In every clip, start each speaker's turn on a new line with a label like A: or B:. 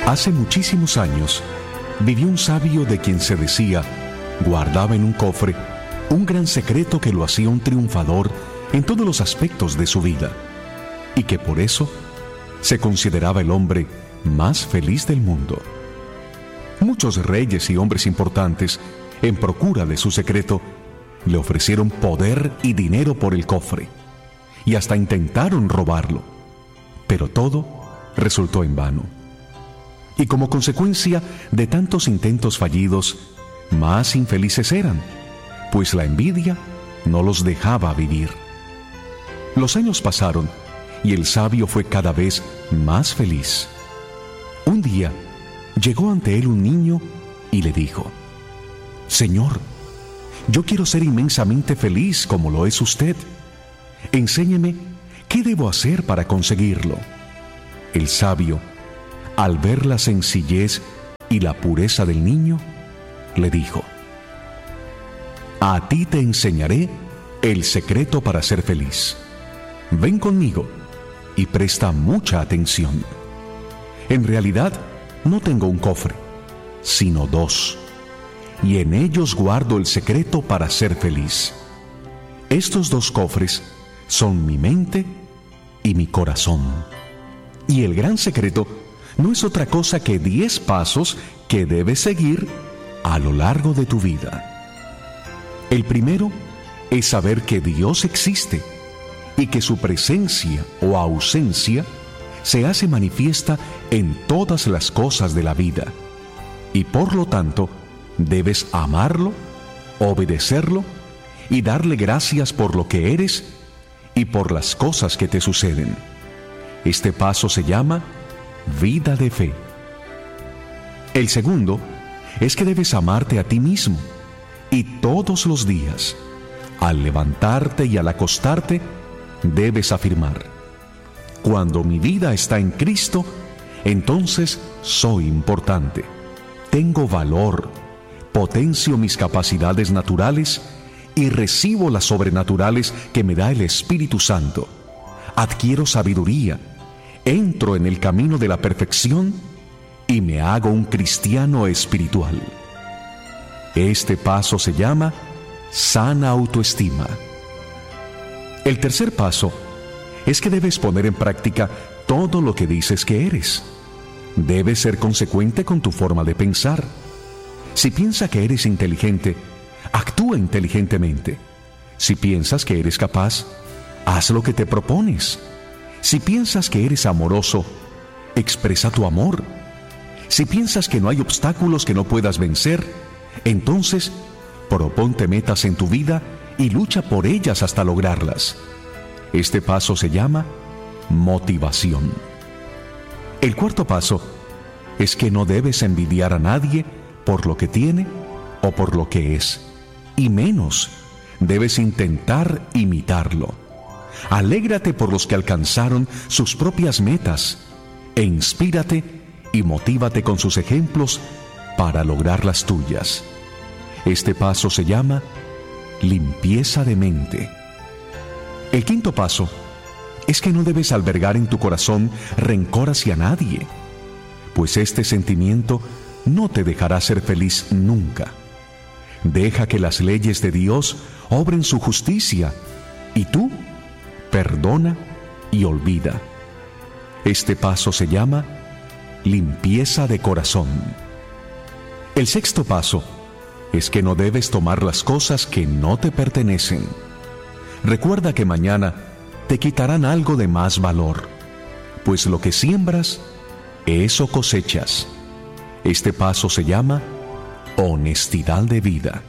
A: Hace muchísimos años, vivió un sabio de quien se decía guardaba en un cofre un gran secreto que lo hacía un triunfador en todos los aspectos de su vida, y que por eso se consideraba el hombre más feliz del mundo. Muchos reyes y hombres importantes, en procura de su secreto, le ofrecieron poder y dinero por el cofre, y hasta intentaron robarlo, pero todo resultó en vano. Y como consecuencia de tantos intentos fallidos, más infelices eran, pues la envidia no los dejaba vivir. Los años pasaron y el sabio fue cada vez más feliz. Un día llegó ante él un niño y le dijo: «Señor, yo quiero ser inmensamente feliz como lo es usted. Enséñeme qué debo hacer para conseguirlo». El sabio, al ver la sencillez y la pureza del niño, le dijo: «A ti te enseñaré el secreto para ser feliz. Ven conmigo y presta mucha atención. En realidad, no tengo un cofre, sino dos, y en ellos guardo el secreto para ser feliz. Estos dos cofres son mi mente y mi corazón. Y el gran secreto no es otra cosa que 10 pasos que debes seguir a lo largo de tu vida. El primero es saber que Dios existe y que su presencia o ausencia se hace manifiesta en todas las cosas de la vida, y por lo tanto debes amarlo, obedecerlo y darle gracias por lo que eres y por las cosas que te suceden. Este paso se llama vida de fe. El segundo es que debes amarte a ti mismo, y todos los días, al levantarte y al acostarte, debes afirmar: cuando mi vida está en Cristo, entonces soy importante, tengo valor, potencio mis capacidades naturales y recibo las sobrenaturales que me da el Espíritu Santo. Adquiero sabiduría, entro en el camino de la perfección y me hago un cristiano espiritual. Este paso se llama sana autoestima. El tercer paso es que debes poner en práctica todo lo que dices que eres. Debes ser consecuente con tu forma de pensar. Si piensas que eres inteligente, actúa inteligentemente. Si piensas que eres capaz, haz lo que te propones. Si piensas que eres amoroso, expresa tu amor. Si piensas que no hay obstáculos que no puedas vencer, entonces proponte metas en tu vida y lucha por ellas hasta lograrlas. Este paso se llama motivación. El cuarto paso es que no debes envidiar a nadie por lo que tiene o por lo que es, y menos debes intentar imitarlo. Alégrate por los que alcanzaron sus propias metas e inspírate y motívate con sus ejemplos para lograr las tuyas. Este paso se llama limpieza de mente. El quinto paso es que no debes albergar en tu corazón rencor hacia nadie, pues este sentimiento no te dejará ser feliz nunca. Deja que las leyes de Dios obren su justicia y tú perdona y olvida. Este paso se llama limpieza de corazón. El sexto paso es que no debes tomar las cosas que no te pertenecen. Recuerda que mañana te quitarán algo de más valor, pues lo que siembras, eso cosechas. Este paso se llama honestidad de vida.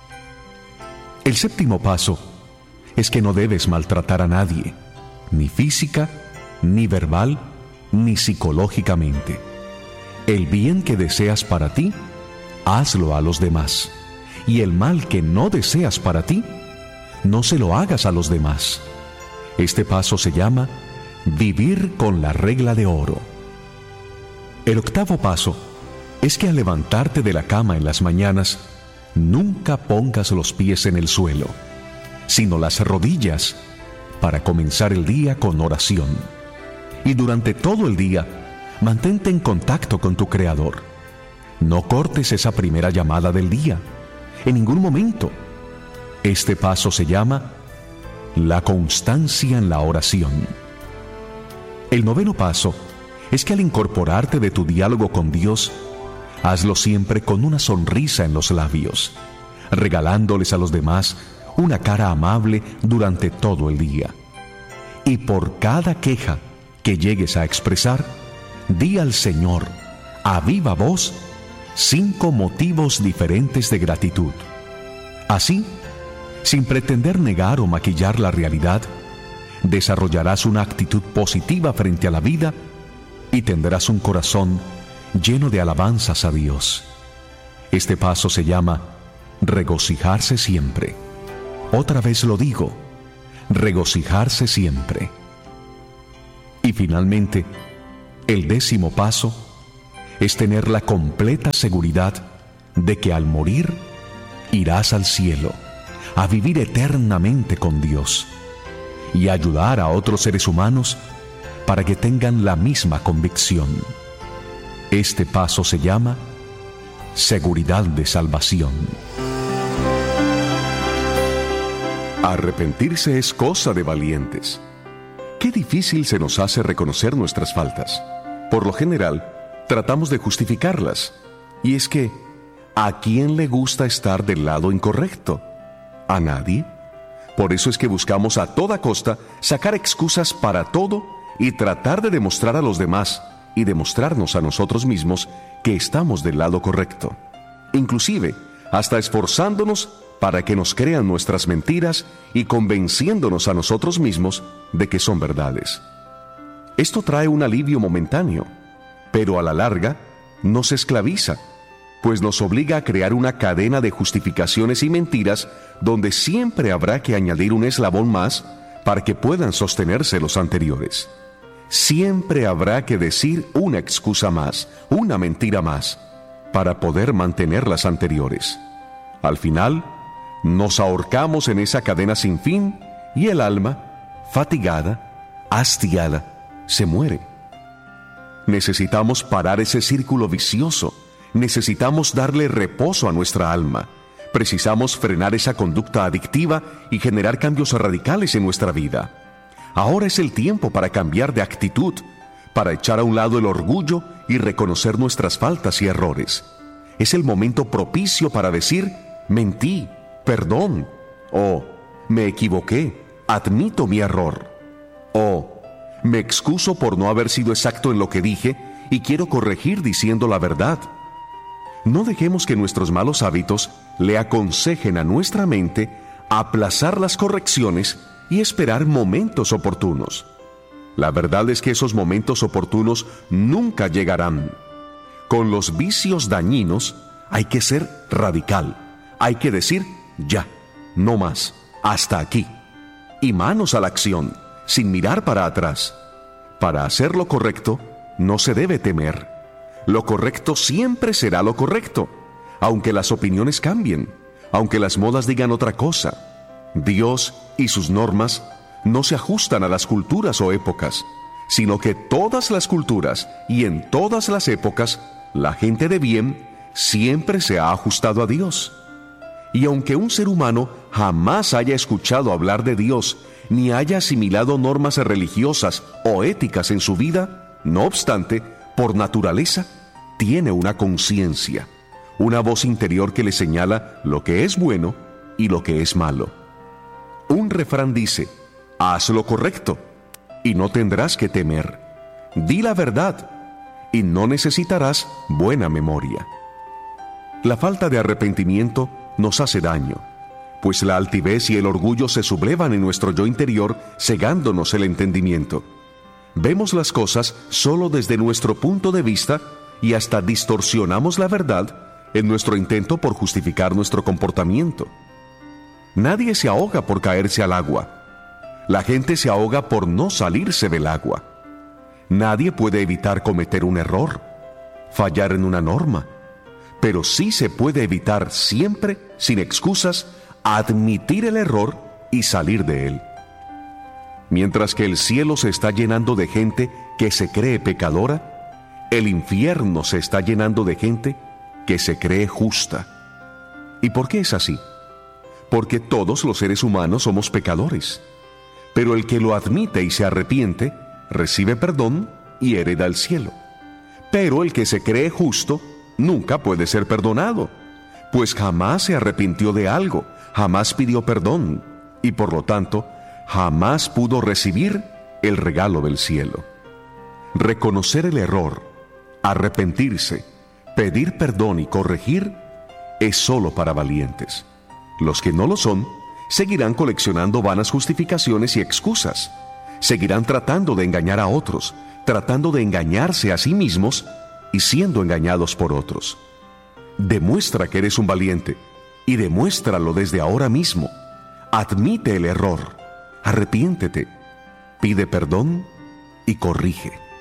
A: El séptimo paso es que no debes maltratar a nadie, ni física, ni verbal, ni psicológicamente. El bien que deseas para ti, hazlo a los demás, y el mal que no deseas para ti, no se lo hagas a los demás. Este paso se llama vivir con la regla de oro. El octavo paso es que al levantarte de la cama en las mañanas, nunca pongas los pies en el suelo, sino las rodillas, para comenzar el día con oración. Y durante todo el día, Mantente en contacto con tu Creador. No cortes esa primera llamada del día, en ningún momento. Este paso se llama la constancia en la oración. El noveno paso es que al incorporarte de tu diálogo con Dios, hazlo siempre con una sonrisa en los labios, regalándoles a los demás una cara amable durante todo el día. Y por cada queja que llegues a expresar, di al Señor, a viva voz, 5 motivos diferentes de gratitud. Así, sin pretender negar o maquillar la realidad, desarrollarás una actitud positiva frente a la vida y tendrás un corazón lleno de alabanzas a Dios. Este paso se llama regocijarse siempre. Otra vez lo digo, regocijarse siempre. Y finalmente, el 10º paso es tener la completa seguridad de que al morir irás al cielo, a vivir eternamente con Dios y ayudar a otros seres humanos para que tengan la misma convicción. Este paso se llama seguridad de salvación. Arrepentirse es cosa de valientes. Qué difícil se nos hace reconocer nuestras faltas. Por lo general, tratamos de justificarlas. Y es que, ¿a quién le gusta estar del lado incorrecto? ¿A nadie? Por eso es que buscamos a toda costa sacar excusas para todo y tratar de demostrar a los demás y demostrarnos a nosotros mismos que estamos del lado correcto. Inclusive, hasta esforzándonos para que nos crean nuestras mentiras y convenciéndonos a nosotros mismos de que son verdades. Esto trae un alivio momentáneo, pero a la larga nos esclaviza, pues nos obliga a crear una cadena de justificaciones y mentiras donde siempre habrá que añadir un eslabón más para que puedan sostenerse los anteriores. Siempre habrá que decir una excusa más, una mentira más, para poder mantener las anteriores. Al final, nos ahorcamos en esa cadena sin fin y el alma, fatigada, hastiada, se muere. Necesitamos parar ese círculo vicioso. Necesitamos darle reposo a nuestra alma. Precisamos frenar esa conducta adictiva y generar cambios radicales en nuestra vida. Ahora es el tiempo para cambiar de actitud, para echar a un lado el orgullo y reconocer nuestras faltas y errores. Es el momento propicio para decir, mentí, perdón, o me equivoqué, admito mi error, o me excuso por no haber sido exacto en lo que dije y quiero corregir diciendo la verdad. No dejemos que nuestros malos hábitos le aconsejen a nuestra mente aplazar las correcciones y esperar momentos oportunos. La verdad es que esos momentos oportunos nunca llegarán. Con los vicios dañinos hay que ser radical. Hay que decir ya, no más, hasta aquí. Y manos a la acción, sin mirar para atrás. Para hacer lo correcto, no se debe temer. Lo correcto siempre será lo correcto, aunque las opiniones cambien, aunque las modas digan otra cosa. Dios y sus normas no se ajustan a las culturas o épocas, sino que todas las culturas y en todas las épocas, la gente de bien siempre se ha ajustado a Dios. Y aunque un ser humano jamás haya escuchado hablar de Dios, ni haya asimilado normas religiosas o éticas en su vida, no obstante, por naturaleza, tiene una conciencia, una voz interior que le señala lo que es bueno y lo que es malo. Un refrán dice, haz lo correcto y no tendrás que temer. Di la verdad y no necesitarás buena memoria. La falta de arrepentimiento nos hace daño, pues la altivez y el orgullo se sublevan en nuestro yo interior, cegándonos el entendimiento. Vemos las cosas solo desde nuestro punto de vista y hasta distorsionamos la verdad en nuestro intento por justificar nuestro comportamiento. Nadie se ahoga por caerse al agua. La gente se ahoga por no salirse del agua. Nadie puede evitar cometer un error, fallar en una norma, pero sí se puede evitar siempre, sin excusas, admitir el error y salir de él. Mientras que el cielo se está llenando de gente que se cree pecadora, El infierno se está llenando de gente que se cree justa. ¿Y por qué es así? Porque todos los seres humanos somos pecadores. Pero el que lo admite y se arrepiente, recibe perdón y hereda el cielo. Pero el que se cree justo, nunca puede ser perdonado, pues jamás se arrepintió de algo, jamás pidió perdón, y por lo tanto, jamás pudo recibir el regalo del cielo. Reconocer el error, arrepentirse, pedir perdón y corregir es solo para valientes. Los que no lo son, seguirán coleccionando vanas justificaciones y excusas. Seguirán tratando de engañar a otros, tratando de engañarse a sí mismos y siendo engañados por otros. Demuestra que eres un valiente y demuéstralo desde ahora mismo. Admite el error, arrepiéntete, pide perdón y corrige.